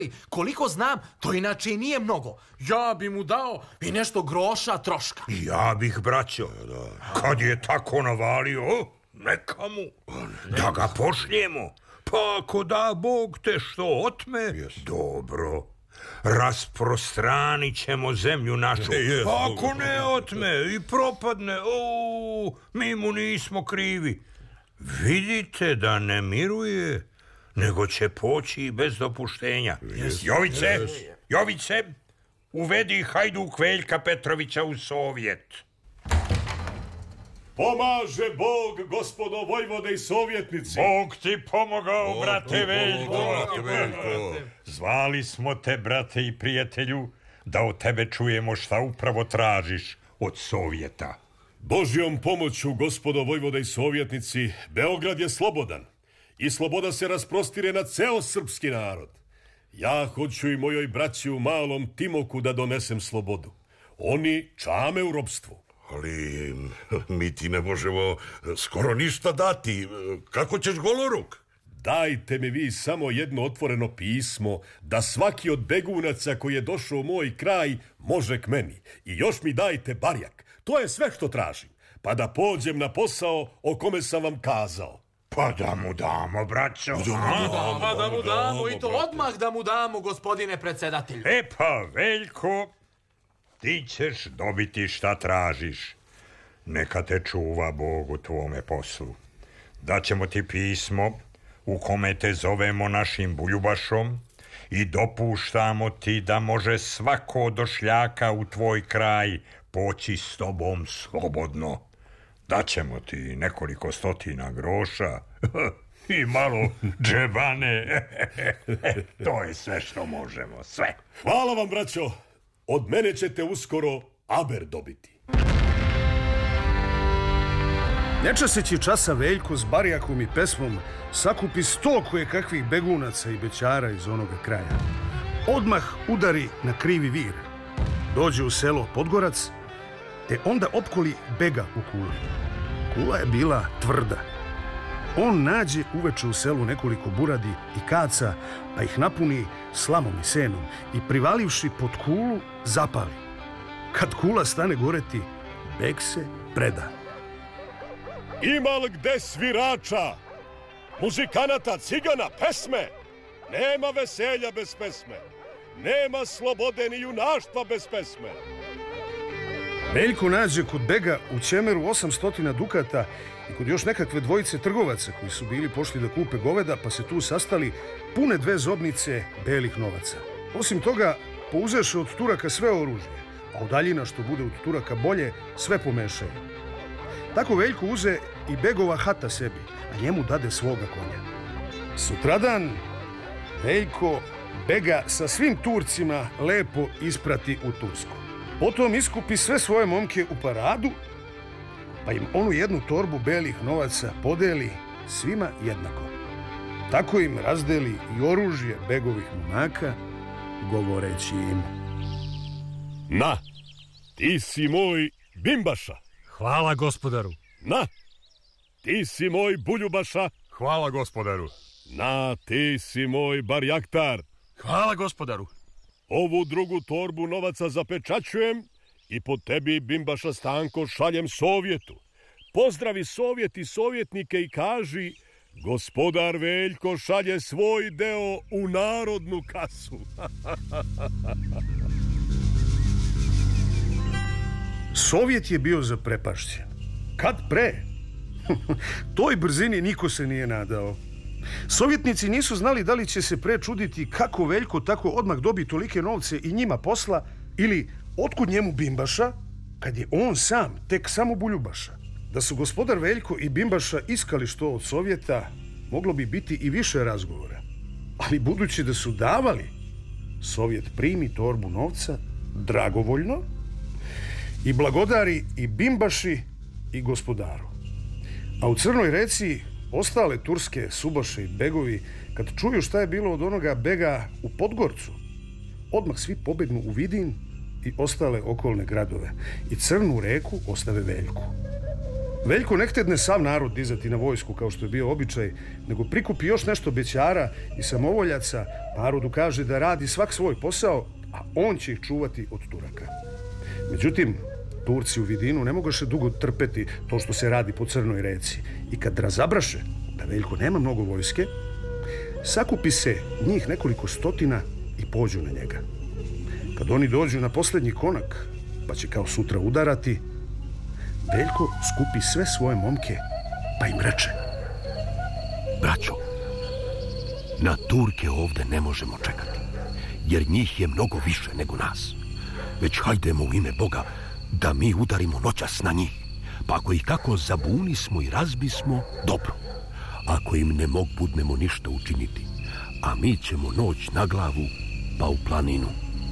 Koliko znam, to inače i nije mnogo. Ja bi mu dao i nešto groša troška. Ja bih, braćo, kad je tako navalio, neka mu, da ga pošljemo. Pa ako da Bog te što otme, dobro, rasprostranit ćemo zemlju našu. Pa ako ne otme i propadne, mi mu nismo krivi. Vidite da ne miruje, nego će poći bez dopuštenja. Jovice, uvedi Hajduk Veljka Petrovića u Sovjet. Pomaže Bog, gospodo vojvode i sovjetnici. Bog ti pomogao, brate Veljko. Zvali smo te, brate i prijatelju, da od tebe čujemo šta upravo tražiš od Sovjeta. Božjom pomoću, gospodo vojvode i sovjetnici, Beograd je slobodan i sloboda se rasprostire na ceo srpski narod. Ja hoću i mojoj braći u Malom Timoku da donesem slobodu. Oni čame u ropstvu. Ali mi ti ne možemo skoro ništa dati. Kako ćeš goloruk? Dajte mi vi samo jedno otvoreno pismo da svaki od begunaca koji je došao u moj kraj može k meni. I još mi dajte barjak. To je sve što tražim. Pa da pođem na posao o kome sam vam kazao. Pa da mu damo, braćo. Da mu damo i to odmah da mu damo, gospodine predsjedatelju. E pa, Veljko, ti ćeš dobiti šta tražiš. Neka te čuva Bog u tvome poslu. Daćemo ti pismo u kome te zovemo našim buljubašom i dopuštamo ti da može svako došljaka u tvoj kraj poći s tobom slobodno. Daćemo ti nekoliko stotina groša i malo džebane. To je sve što možemo, sve. Hvala vam, braćo. Od mene ćete uskoro aber dobiti. Nečaseći časa Veljko s barjakom i pesmom sakupi 100 kojekakvih begunaca i bećara iz onoga kraja. Odmah udari na krivi vir. Dođe u selo Podgorac, te onda opkoli bega u kuli. Kula je bila tvrda. On nađe uveče u selu nekoliko buradi i kaca, pa ih napuni slamom i senom i privalivši pod kulu zapali. Kad kula stane goreti, beg se preda. Ima li gde svirača, muzikanata, cigana, pesme? Nema veselja bez pesme. Nema slobode ni junaštva bez pesme. Veljko nađe kod bega u Ćemeru 800 dukata i kod još nekakve dvojice trgovaca koji su bili pošli da kupe goveda, pa se tu sastali pune 2 zobnice belih novaca. Osim toga, pouzeše od Turaka sve oružje, a od daljina što bude od Turaka bolje, sve pomešaju. Tako Veljko uze i begova hata sebi, a njemu dade svoga konja. Sutradan Veljko bega sa svim Turcima lepo isprati u Tursku. Potom iskupi sve svoje momke u paradu, pa im onu jednu torbu belih novaca podeli svima jednako. Tako im razdeli i oružje begovih momaka, govoreći im: Na, ti si moj bimbaša. Hvala gospodaru. Na, ti si moj buljubaša. Hvala gospodaru. Na, ti si moj barjaktar. Hvala gospodaru. Ovu drugu torbu novaca zapečaćujem i po tebi, bimbaša Stanko, šaljem Sovjetu. Pozdravi Sovjet i sovjetnike i kaži: gospodar Veljko šalje svoj deo u narodnu kasu. Sovjet je bio zaprepašćen. Kad pre? Toj brzini niko se nije nadao. Sovjetnici nisu znali da li će se pre čuditi kako Veljko tako odmah dobi tolike novce i njima posla, ili otkud njemu bimbaša, kad je on sam tek samo buljubaša. Da su gospodar Veljko i bimbaša iskali što od Sovjeta, moglo bi biti i više razgovora. Ali budući da su davali, Sovjet primi torbu novca dragovoljno i blagodari i bimbaši i gospodaru. A u Crnoj reci ostale turske subaše i begovi, kad čuju šta je bilo od onoga bega u Podgorcu, odmah svi pobegnu u Vidin i ostale okolne gradove i Crnu reku ostave Veljku. Veljko ne htedne sav narod dizati na vojsku kao što je bio običaj, nego prikupi još nešto bećara i samovoljaca, narodu kaže da radi svak svoj posao, a on će ih čuvati od Turaka. Međutim, Turci u Vidinu ne mogoše dugo trpeti to što se radi po Crnoj reci i kad razabraše da Veljko nema mnogo vojske, sakupi se njih nekoliko stotina i pođu na njega. Kad oni dođu na posljednji konak, pa će kao sutra udarati, Veljko skupi sve svoje momke, pa im reče: braćo, na Turke ovde ne možemo čekati, jer njih je mnogo više nego nas. Već hajdemo u ime Boga da mi udarimo noćas na njih, pa ako ih kako zabunismo i razbismo, dobro. Ako im ne budnemo ništa učiniti, a mi ćemo noć na glavu, pa u planinu.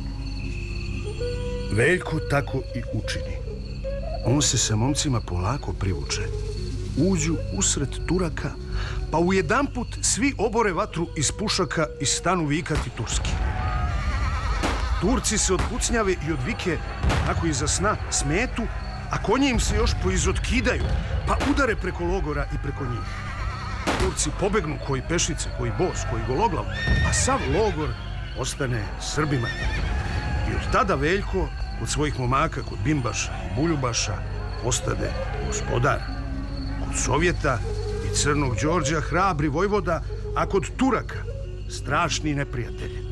Veljko tako i učini. On se sa momcima polako privuče. Uđu usred Turaka, pa ujedanput svi obore vatru iz pušaka i stanu vikati turski. Turci se od pucnjave i od vike, ako iza sna, smetu, a konji im se još poizotkidaju, pa udare preko logora i preko njih. Turci pobegnu koji pešice, koji bos, koji gologlav, a sav logor ostane Srbima. I od tada Veljko kod svojih momaka, kod Bimbaša i Buljubaša, postade gospodar. Kod Sovjeta i Crnog Đorđa hrabri vojvoda, a kod Turaka strašni neprijatelji.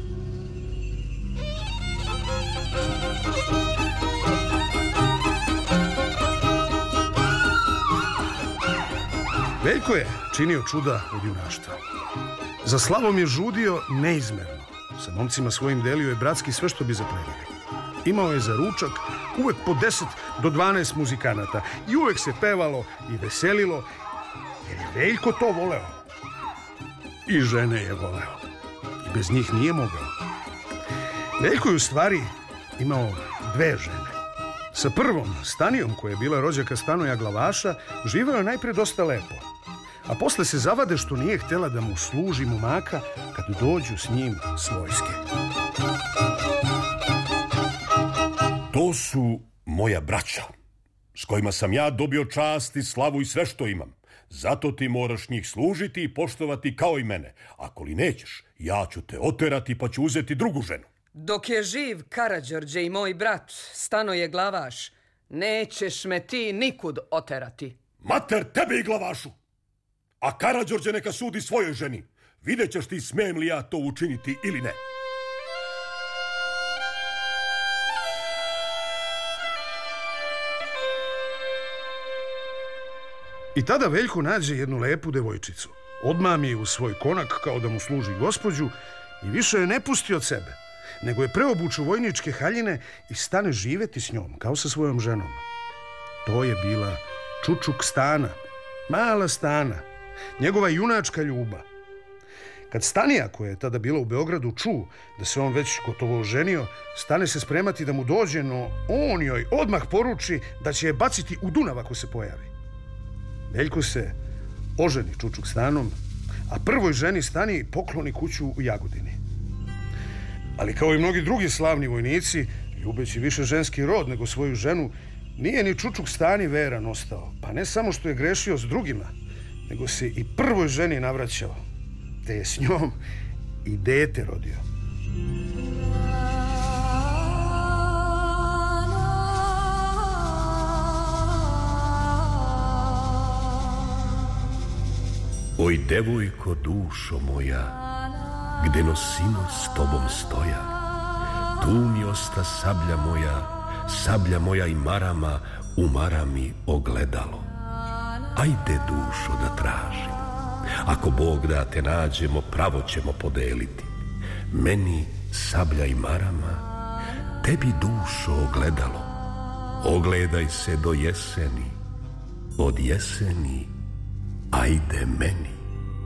Veljko je činio čuda od junaštva. Za slavom je žudio neizmerno. Sa momcima svojim delio je bratski sve što bi zaplenili. Imao je za ručak uvek po 10 do 12 muzikanata i uvek se pevalo i veselilo, jer je Veljko to voleo. I žene je voleo. I bez njih nije mogao. Veljko je u stvari imao dve žene. Sa prvom, Stanijom, koja je bila rođaka Stanoja Glavaša, živeo je najprije dosta lepo. A posle se zavade što nije htjela da mu služi momaka kad dođu s njim s vojske. To su moja braća, s kojima sam ja dobio čast i slavu i sve što imam. Zato ti moraš njih služiti i poštovati kao i mene. Ako li nećeš, ja ću te oterati pa ću uzeti drugu ženu. Dok je živ Karađorđe i moj brat Stanoje Glavaš, nećeš me ti nikud oterati. Mater tebe i Glavašu! A Karađorđe neka sudi svojoj ženi. Vidjet ćeš ti smijem li ja to učiniti ili ne. I tada Veljko nađe jednu lepu devojčicu. Odmami je u svoj konak kao da mu služi gospođu i više je ne pusti od sebe, nego je preobuču vojničke haljine i stane živeti s njom, kao sa svojom ženom. To je bila Čučuk Stana, mala Stana, njegova junačka ljubav. Kad Stanija, koja je tada bila u Beogradu, ču da se on već gotovo oženio, stane se spremati da mu dođe, no on joj odmah poruči da će je baciti u Dunav ako se pojavi. Veljko se oženi Čučuk Stanom, a prvoj ženi Stani pokloni kuću u Jagodini. Ali kao i mnogi drugi slavni vojnici, ljubeći više ženski rod nego svoju ženu, nije ni Čučuk Stani veran ostao. Pa ne samo što je grešio s drugima, nego se i prvoj ženi navraćao, te je s njom i dete rodio. Oj, devojko, dušo moja, gde no sinoć s tobom stoja, tu mi osta sablja moja i marama u marami ogledalo. Ajde, dušo, da tražimo. Ako Bog da te nađemo, pravo ćemo podeliti. Meni sablja i marama, tebi, dušo, ogledalo. Ogledaj se do jeseni, od jeseni ajde meni.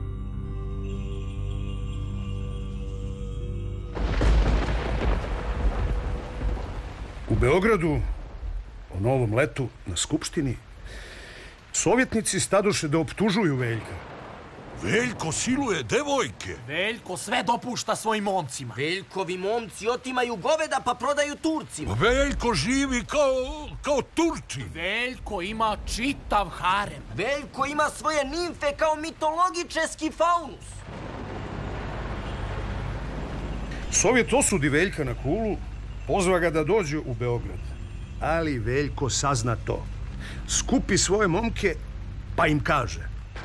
U Beogradu, o novom letu na Skupštini, sovjetnici stadoše da optužuju Veljka. Veljko siluje devojke. Veljko sve dopušta svojim momcima. Veljkovi momci otimaju goveda pa prodaju Turcima. Veljko živi kao Turci. Veljko ima čitav harem. Veljko ima svoje nimfe kao mitologičeski faunus. Sovjet osudi Veljka na Kulu, pozva ga da dođe u Beograd. Ali Veljko sazna to. Skupi svoje momke, pa im kaže: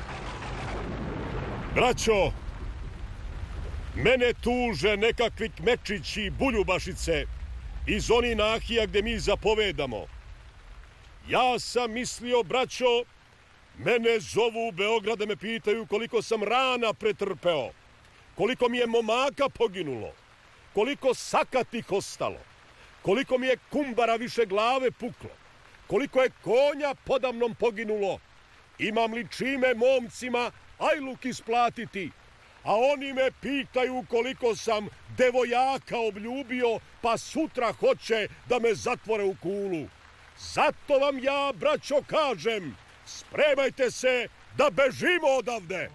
Braćo, mene tuže nekakvi kmečići i buljubašice iz onih nahija gde mi zapovedamo. Ja sam mislio, braćo, mene zovu u Beograd da me pitaju koliko sam rana pretrpeo, koliko mi je momaka poginulo, koliko sakatih ostalo, koliko mi je kumbara više glave puklo, koliko je konja podamnom poginulo, imam li čime momcima ajluk isplatiti, a oni me pitaju koliko sam devojaka obljubio, pa sutra hoće da me zatvore u Kulu. Zato vam ja, braćo, kažem, spremajte se da bežimo odavde.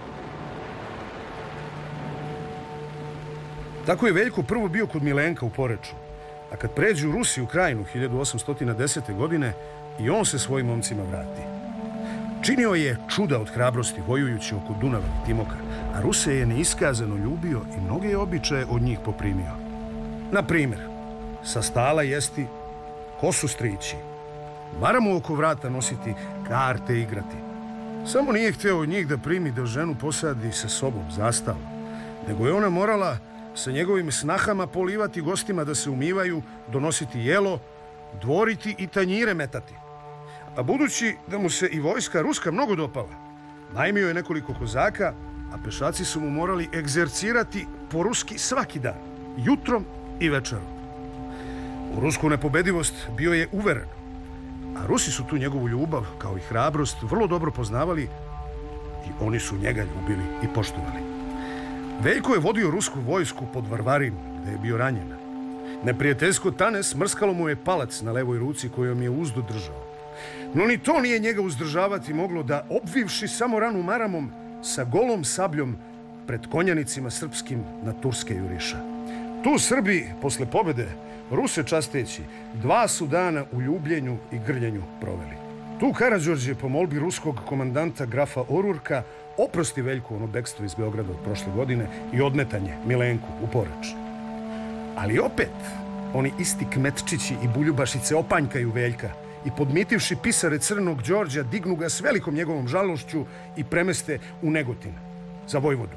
Tako je Veljko prvo bio kod Milenka u Poreču, a kad pređe u Rusiju krajinu 1810. godine i on se svojim momcima vrati. Činio je čuda od hrabrosti vojujući oko Dunava i Timoka, a Ruse je neiskazano ljubio i mnoge običaje od njih poprimio. Na primjer, sa stala jesti, kosu strići, maramu oko vrata nositi, karte igrati. Samo nije hteo od njih da primi da ženu posadi sa sobom zastavom, nego je ona morala sa njegovim snahama polivati gostima da se umivaju, donositi jelo, dvoriti i tanjire metati. A budući da mu se i vojska ruska mnogo dopala, najmio je nekoliko kozaka, a pešaci su mu morali egzercirati po ruski svaki dan, jutrom i večerom. U rusku nepobedivost bio je uveren, a Rusi su tu njegovu ljubav, kao i hrabrost, vrlo dobro poznavali i oni su njega ljubili i poštovali. Veljko je vodio rusku vojsku pod Varvarin, gde je bio ranjen. Neprijateljsko tane smrskalo mu je palac na levoj ruci kojom je uzdu držao. No ni to nije njega uzdržavati moglo da, obvivši samo ranu maramom, sa golom sabljom pred konjanicima srpskim na Turske juriša. Tu Srbi, posle pobede, Ruse časteći, 2 su dana u ljubljenju i grljenju proveli. Tu Karađorđe po molbi ruskog komandanta grafa Orurka oprosti Veljku ono bekstvo iz Beograda od prošle godine i odmetanje Milenku u Poreč. Ali opet, oni isti kmetčići i buljubašice opanjkaju Veljka i podmitivši pisare Crnog Đorđa dignu ga s velikom njegovom žalošću i premeste u Negotin za vojvodu.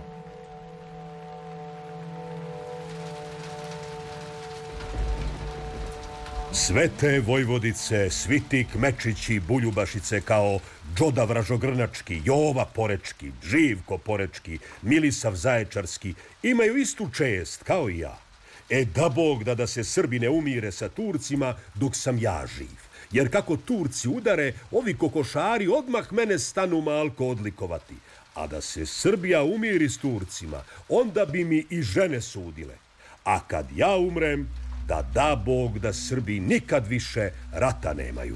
Sve te vojvodice, svi ti kmečići i buljubašice kao Đoda Vražogrnački, Jova Porečki, Živko Porečki, Milisav Zaječarski imaju istu čest kao i ja. Da Bog da se Srbi ne umire sa Turcima dok sam ja živ. Jer kako Turci udare, ovi kokošari odmah mene stanu malko odlikovati. A da se Srbija umiri s Turcima, onda bi mi i žene sudile. A kad ja umrem, da Bog da Srbi nikad više rata nemaju.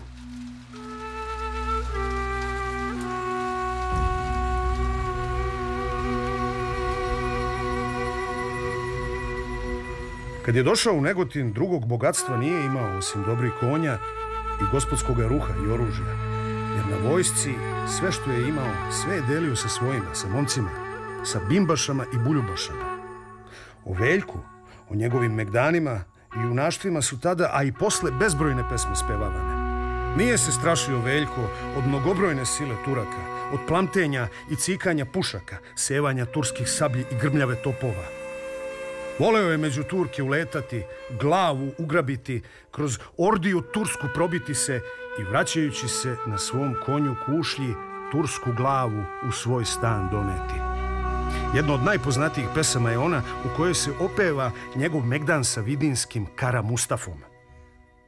Kad je došao u Negotin, drugog bogatstva nije imao osim dobrih konja i gospodskog ruha i oružja. Jer na vojsci sve što je imao, sve je delio sa svojima, sa momcima, sa bimbašama i buljubašama. O Veljku, o njegovim megdanima i junaštvima su tada, a i posle, bezbrojne pesme spevavane. Nije se strašio Veljko od mnogobrojne sile Turaka, od plamtenja i cikanja pušaka, sevanja turskih sablji i grmljave topova. Voleo je među Turke uletati, glavu ugrabiti, kroz ordiju tursku probiti se i vraćajući se na svom konju kušlji, tursku glavu u svoj stan doneti. Jedna od najpoznatijih pesama je ona u kojoj se opeva njegov megdan sa vidinskim Kara Mustafom.